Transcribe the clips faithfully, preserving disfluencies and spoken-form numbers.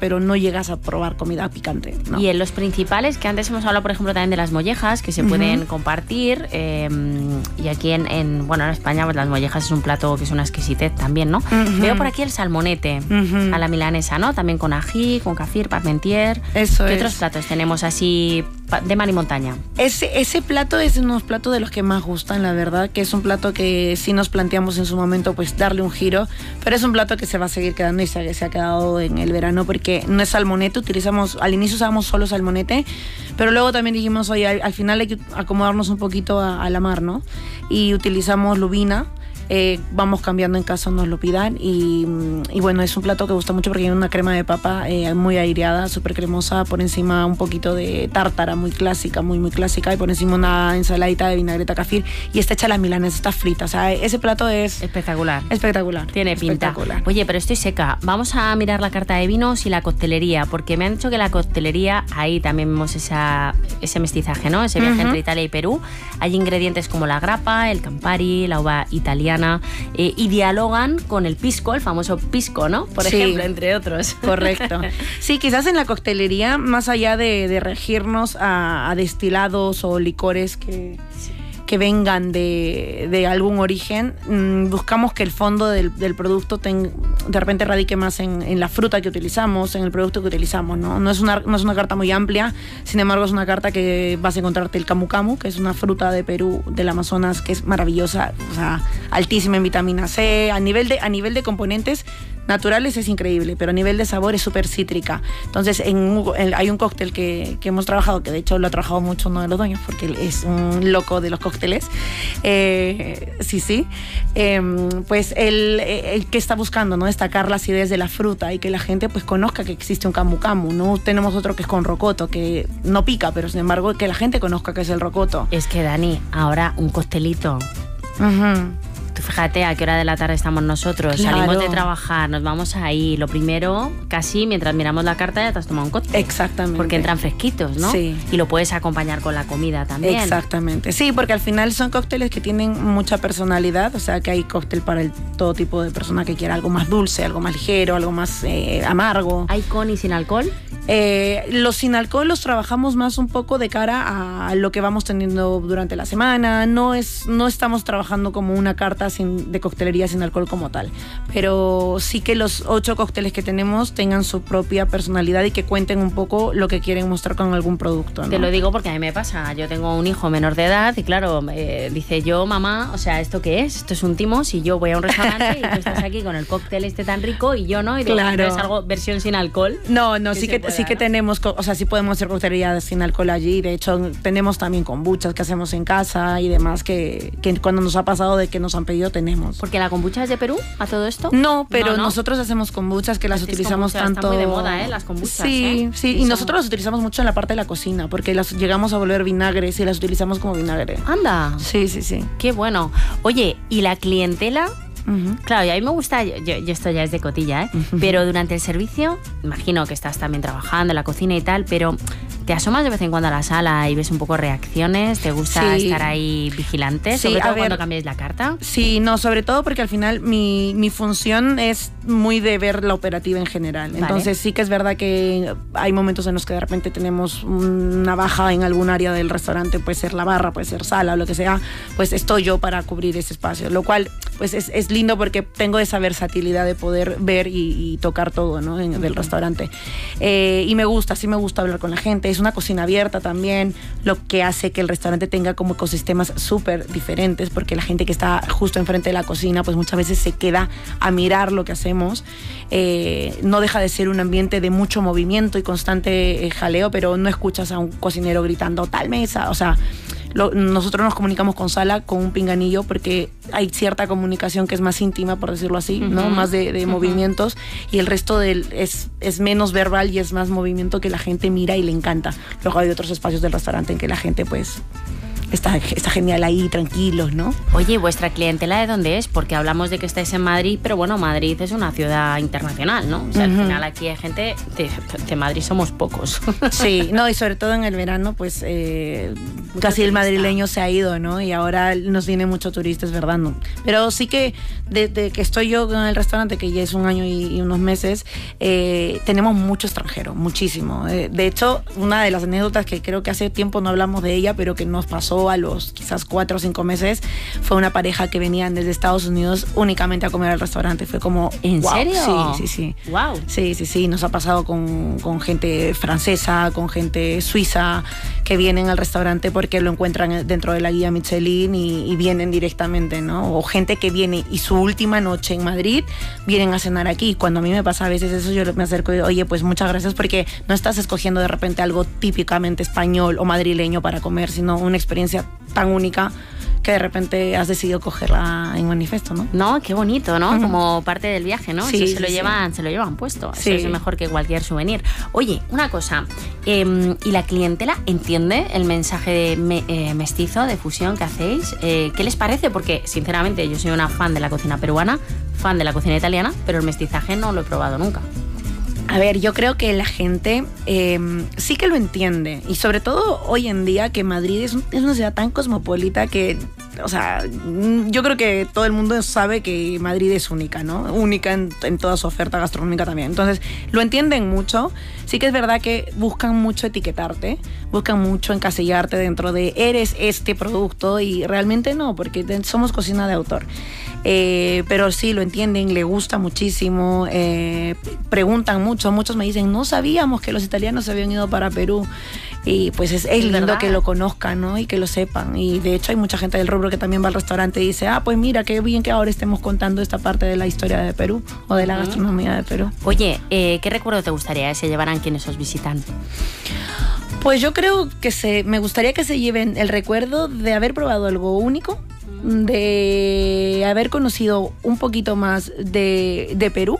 pero no llegas a probar comida picante, ¿no? Y en los principales, que antes hemos hablado, por ejemplo, también de las mollejas, que se uh-huh. pueden compartir, eh, y aquí en, en, bueno, en España pues las mollejas es un plato que es una exquisitez también, ¿no? Uh-huh. Veo por aquí el salmonete uh-huh. a la milanesa, ¿no? También con ají, con kefir, parmentier. Eso ¿Qué es. otros platos tenemos así de mar y montaña? Ese, ese plato es uno de los platos de los que más gustan, la verdad, que es un plato que sí nos planteamos en su momento pues darle un giro, pero es un plato que se va a seguir quedando y se, se ha quedado en el verano porque no es salmonete, utilizamos, al inicio usábamos solo salmonete, pero luego también dijimos, oye, al, al final hay que acomodarnos un poquito a, a la mar, ¿no? Y utilizamos lubina. Eh, vamos cambiando en caso nos lo pidan y, y bueno, es un plato que gusta mucho porque tiene una crema de papa eh, muy aireada, súper cremosa, por encima un poquito de tártara muy clásica, muy muy clásica, y por encima una ensaladita de vinagreta kefir y está hecha a las milanesas, está frita, o sea, ese plato es espectacular. Espectacular. Tiene pinta. Oye, pero estoy seca, vamos a mirar la carta de vinos y la coctelería, porque me han dicho que la coctelería, ahí también vemos esa, ese mestizaje, ¿no? Ese viaje uh-huh. entre Italia y Perú. Hay ingredientes como la grappa, el Campari, la uva italiana, Eh, y dialogan con el pisco, el famoso pisco, ¿no? Por sí, ejemplo, entre otros. Correcto. Sí, quizás en la coctelería, más allá de, de regirnos a, a destilados o licores que, sí. que vengan de, de algún origen, mmm, buscamos que el fondo del, del producto ten, de repente radique más en, en la fruta que utilizamos, en el producto que utilizamos, ¿no? No es una, no es una carta muy amplia, sin embargo es una carta que vas a encontrarte el camu camu, que es una fruta de Perú, del Amazonas, que es maravillosa, o sea, altísima en vitamina C, a nivel de, a nivel de componentes naturales es increíble, pero a nivel de sabor es súper cítrica. Entonces en, en, hay un cóctel que, que hemos trabajado, que de hecho lo ha trabajado mucho uno de los dueños, porque es un loco de los cócteles, eh, sí, sí, eh, pues el, el que está buscando, ¿no? Destacar las ideas de la fruta y que la gente pues conozca que existe un camu camu, ¿no? Tenemos otro que es con rocoto, que no pica, pero sin embargo que la gente conozca que es el rocoto. Es que Dani, ahora un costelito. Uh-huh. Tú fíjate a qué hora de la tarde estamos nosotros, claro. Salimos de trabajar, nos vamos ahí, lo primero, casi mientras miramos la carta ya te has tomado un cóctel. Exactamente. Porque entran fresquitos, ¿no? Sí. Y lo puedes acompañar con la comida también. Exactamente, sí, porque al final son cócteles que tienen mucha personalidad, o sea que hay cóctel para el, todo tipo de persona que quiera algo más dulce, algo más ligero, algo más eh, amargo. ¿Hay con y sin alcohol? Eh, los sin alcohol los trabajamos más un poco de cara a lo que vamos teniendo durante la semana, no, es, no estamos trabajando como una carta sin, de coctelería sin alcohol como tal, pero sí que los ocho cócteles que tenemos tengan su propia personalidad y que cuenten un poco lo que quieren mostrar con algún producto, ¿no? Te lo digo porque a mí me pasa, yo tengo un hijo menor de edad y claro, eh, dice yo, mamá, o sea, ¿esto qué es? Esto es un timo, si yo voy a un restaurante y tú estás aquí con el cóctel este tan rico y yo no, y digo, claro. ¿no es algo versión sin alcohol? No, no, sí que, pueda, sí que ¿no? tenemos, o sea, sí podemos hacer coctelería sin alcohol allí, de hecho tenemos también kombuchas que hacemos en casa y demás que, que cuando nos ha pasado de que nos han pedido tenemos. ¿Porque la kombucha es de Perú a todo esto? No, pero no, no. nosotros hacemos kombuchas que las Hacéis utilizamos kombucha, tanto... Está muy de moda, ¿eh? Las kombuchas, Sí, ¿eh? sí, y, y nosotros las utilizamos mucho en la parte de la cocina, porque las llegamos a volver vinagres y las utilizamos como vinagre. Anda. Sí, sí, sí. Qué bueno. Oye, ¿y la clientela? Uh-huh. Claro, y a mí me gusta, yo, yo esto ya es de cotilla, ¿eh? Uh-huh. Pero durante el servicio, imagino que estás también trabajando en la cocina y tal, pero ¿te asomas de vez en cuando a la sala y ves un poco reacciones? ¿Te gusta sí. estar ahí vigilante? Sí, sobre todo ver, cuando cambiáis la carta. Sí, no, sobre todo porque al final mi, mi función es muy de ver la operativa en general. Vale. Entonces sí que es verdad que hay momentos en los que de repente tenemos una baja en algún área del restaurante, puede ser la barra, puede ser sala o lo que sea, pues estoy yo para cubrir ese espacio, lo cual pues es, es lindo porque tengo esa versatilidad de poder ver y, y tocar todo, ¿no? En, del restaurante. Eh, y me gusta, sí me gusta hablar con la gente. Es una cocina abierta también, lo que hace que el restaurante tenga como ecosistemas súper diferentes, porque la gente que está justo enfrente de la cocina, pues muchas veces se queda a mirar lo que hacemos. Eh, no deja de ser un ambiente de mucho movimiento y constante eh, jaleo, pero no escuchas a un cocinero gritando tal mesa, o sea... Lo, nosotros nos comunicamos con sala con un pinganillo porque hay cierta comunicación que es más íntima, por decirlo así, uh-huh. ¿no? Más de, de uh-huh. movimientos, y el resto del, es, es menos verbal y es más movimiento que la gente mira y le encanta. Luego hay otros espacios del restaurante en que la gente pues está, está genial ahí, tranquilos, ¿no? Oye, ¿vuestra clientela de dónde es? Porque hablamos de que estáis en Madrid, pero bueno, Madrid es una ciudad internacional, ¿no? O sea, uh-huh. al final aquí hay gente, de, de Madrid somos pocos. Sí, no, y sobre todo en el verano, pues eh, casi el madrileño se ha ido, ¿no? Y ahora nos viene mucho turista, es verdad, ¿no? Pero sí que desde que estoy yo en el restaurante, que ya es un año y, y unos meses, eh, tenemos mucho extranjero, muchísimo. Eh, de hecho, una de las anécdotas que creo que hace tiempo no hablamos de ella, pero que nos pasó a los quizás cuatro o cinco meses, fue una pareja que venían desde Estados Unidos únicamente a comer al restaurante. Fue como... ¿En wow, serio? Sí, sí, sí. Wow. Sí, sí, sí. Nos ha pasado con, con gente francesa, con gente suiza, que vienen al restaurante porque lo encuentran dentro de la guía Michelin y, y vienen directamente, ¿no? O gente que viene y su última noche en Madrid vienen a cenar aquí. Cuando a mí me pasa a veces eso, yo me acerco y digo, oye, pues muchas gracias, porque no estás escogiendo de repente algo típicamente español o madrileño para comer, sino una experiencia tan única que de repente has decidido cogerla en manifiesto, ¿no? No, qué bonito, ¿no? Uh-huh. Como parte del viaje, ¿no? Sí, Eso se lo sí, llevan, sí. se lo llevan puesto. Sí. Eso es mejor que cualquier souvenir. Oye, una cosa, eh, ¿y la clientela entiende el mensaje de me, eh, mestizo, de fusión que hacéis? Eh, ¿Qué les parece? Porque, sinceramente, yo soy una fan de la cocina peruana, fan de la cocina italiana, pero el mestizaje no lo he probado nunca. A ver, yo creo que la gente eh, sí que lo entiende, y sobre todo hoy en día que Madrid es, un, es una ciudad tan cosmopolita que, o sea, yo creo que todo el mundo sabe que Madrid es única, ¿no? Única en, en toda su oferta gastronómica también. Entonces, lo entienden mucho. Sí que es verdad que buscan mucho etiquetarte, buscan mucho encasillarte dentro de eres este producto, y realmente no, porque somos cocina de autor. Eh, pero sí, lo entienden, le gusta muchísimo, eh, preguntan mucho, muchos me dicen, no sabíamos que los italianos se habían ido para Perú, y pues es, es, es lindo verdad. Que lo conozcan, ¿no? Y que lo sepan, y de hecho hay mucha gente del rubro que también va al restaurante y dice, ah, pues mira, qué bien que ahora estemos contando esta parte de la historia de Perú o de la uh-huh. gastronomía de Perú. Oye, eh, ¿qué recuerdo te gustaría que se llevaran quienes os visitan? Pues yo creo que se, me gustaría que se lleven el recuerdo de haber probado algo único, de haber conocido un poquito más de, de Perú,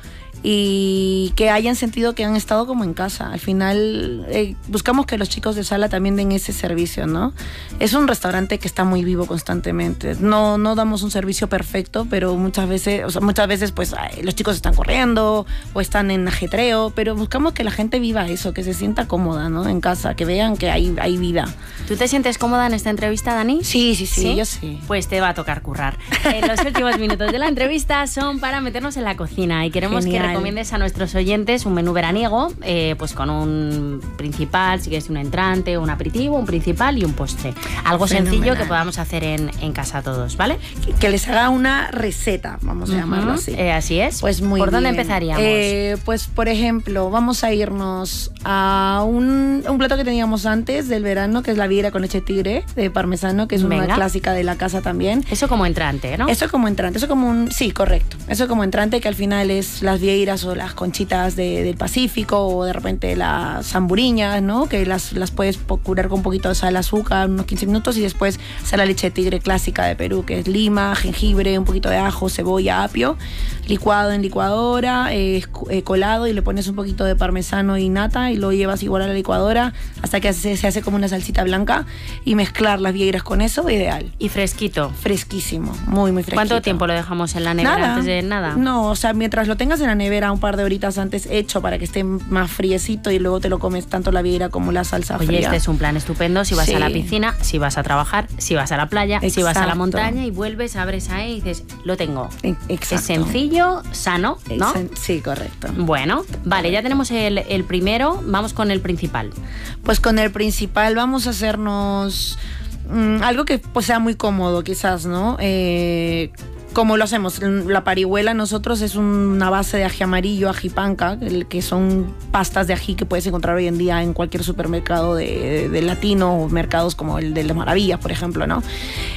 y que hayan sentido que han estado como en casa. Al final eh, buscamos que los chicos de sala también den ese servicio, ¿no? Es un restaurante que está muy vivo constantemente. No, no damos un servicio perfecto, pero muchas veces, o sea, muchas veces pues los chicos están corriendo o están en ajetreo, pero buscamos que la gente viva eso, que se sienta cómoda, ¿no? En casa, que vean que hay, hay vida. ¿Tú te sientes cómoda en esta entrevista, Dani? Sí, sí, sí, ¿Sí? Yo sí. Pues te va a tocar currar. Eh, los últimos minutos de la entrevista son para meternos en la cocina, y queremos Genial. que recomiendes a nuestros oyentes un menú veraniego, eh, pues con un principal, si quieres un entrante, un aperitivo, un principal y un postre. Algo Fenomenal. sencillo que podamos hacer en, en casa todos, ¿vale? Que, que les haga una receta, vamos a uh-huh. llamarlo así. Eh, así es. Pues muy ¿Por bien. dónde empezaríamos? Eh, pues, por ejemplo, vamos a irnos a un, un plato que teníamos antes del verano, que es la vieira con leche tigre de parmesano, que es una Venga. clásica de la casa también. Eso como entrante, ¿no? Eso como entrante, eso como un... Sí, correcto. Eso como entrante, que al final es las vieiras o las conchitas de, del Pacífico, o de repente las zamburiñas, ¿no? Que las, las puedes curar con un poquito de sal, azúcar, unos quince minutos, y después sale la leche de tigre clásica de Perú, que es lima, jengibre, un poquito de ajo, cebolla, apio, licuado en licuadora, eh, eh, colado, y le pones un poquito de parmesano y nata, y lo llevas igual a la licuadora hasta que se, se hace como una salsita blanca, y mezclar las vieiras con eso, ideal. Y fresquito. Fresquísimo, muy, muy fresquito. ¿Cuánto tiempo lo dejamos en la nevera nada, antes de nada? No, o sea, mientras lo tengas en la nevera un par de horitas antes hecho, para que esté más friecito, y luego te lo comes tanto la vieira como la salsa Oye, fría. Este es un plan estupendo si vas sí. a la piscina, si vas a trabajar, si vas a la playa, Exacto. si vas a la montaña y vuelves, abres ahí y dices, lo tengo. Exacto. Es sencillo, sano, ¿no? Sí, correcto. Bueno, vale, ya tenemos el, el primero, vamos con el principal. Pues con el principal vamos a hacernos mmm, algo que pues sea muy cómodo, quizás, ¿no? Eh... Como lo hacemos, la parihuela nosotros es una base de ají amarillo, ají panca, que son pastas de ají que puedes encontrar hoy en día en cualquier supermercado de, de latino, o mercados como el de las Maravillas, por ejemplo, ¿no?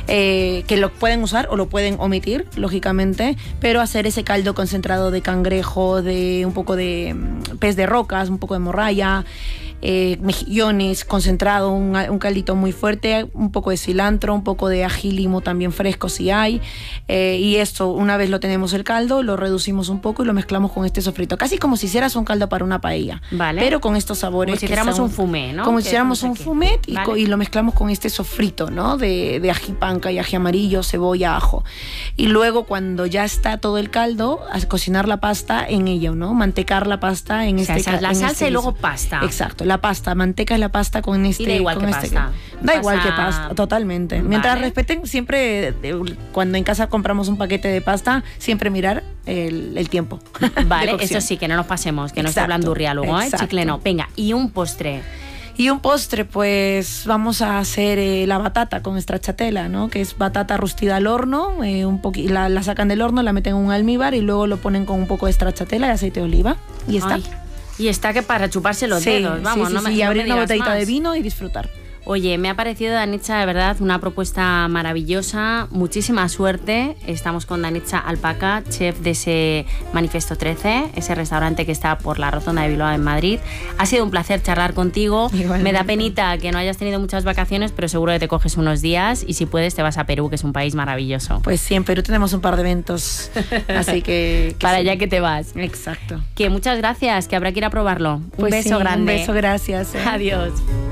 Eh, que lo pueden usar o lo pueden omitir, lógicamente, pero hacer ese caldo concentrado de cangrejo, de un poco de pez de rocas, un poco de morralla, eh, mejillones, concentrado, un, un caldito muy fuerte, un poco de cilantro, un poco de ají limo también fresco si hay. Eh, y esto, una vez lo tenemos el caldo, lo reducimos un poco y lo mezclamos con este sofrito. Casi como si hicieras un caldo para una paella. Vale. Pero con estos sabores. Como si hiciéramos son, un fumé, ¿no? Como si hiciéramos un aquí. fumet y, vale. y lo mezclamos con este sofrito, ¿no? De, de ají panca y ají amarillo, cebolla, ajo. Y luego cuando ya está todo el caldo, a cocinar la pasta en ello, ¿no? Mantecar la pasta en o sea, este esa es la en salsa este y luego guiso. pasta. Exacto, la pasta, manteca es la pasta con este. Y da igual con que este, pasta. Da Pasa... igual que pasta, totalmente. Vale. Mientras respeten, siempre, cuando en casa compramos un paquete de pasta, siempre mirar el, el tiempo. Vale, eso sí, que no nos pasemos, que no esté blandurria luego, ¿eh? Chicle no. Venga, y un postre. Y un postre, pues vamos a hacer eh, la batata con stracciatella, ¿no? Que es batata rostida al horno, eh, un poqui- la, la sacan del horno, la meten en un almíbar y luego lo ponen con un poco de stracciatella y aceite de oliva. Y está. Ay, y está que para chuparse los sí, dedos, vamos, sí, sí, no me sí, y abrir no me una botellita más. de vino y disfrutar. Oye, me ha parecido, Danitza, de verdad, una propuesta maravillosa. Muchísima suerte. Estamos con Danitza Alpaca, chef de ese Manifesto trece, ese restaurante que está por la Rotonda de Bilbao en Madrid. Ha sido un placer charlar contigo. Igualmente. Me da penita que no hayas tenido muchas vacaciones, pero seguro que te coges unos días y si puedes te vas a Perú, que es un país maravilloso. Pues sí, en Perú tenemos un par de eventos, así que... que Para sí. allá que te vas. Exacto. Que muchas gracias, que habrá que ir a probarlo. Pues un beso sí, grande. Un beso, gracias. ¿eh? Adiós.